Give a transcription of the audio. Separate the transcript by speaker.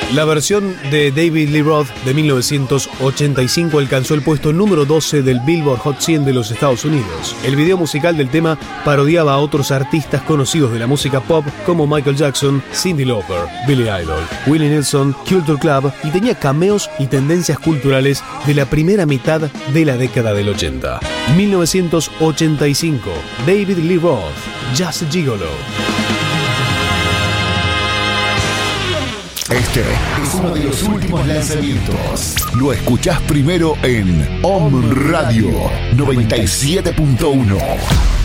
Speaker 1: La versión de David Lee Roth de 1985 alcanzó el puesto número 12 del Billboard Hot 100 de los Estados Unidos. El video musical del tema parodiaba a otros artistas conocidos de la música pop como Michael Jackson, Cyndi Lauper, Billy Idol, Willie Nelson, Culture Club y tenía cameos y tendencias culturales de la primera mitad de la década del 80. 1985, David Lee Roth, Just a Gigolo.
Speaker 2: Este es uno de los últimos lanzamientos. Lo escuchás primero en Om Radio 97.1.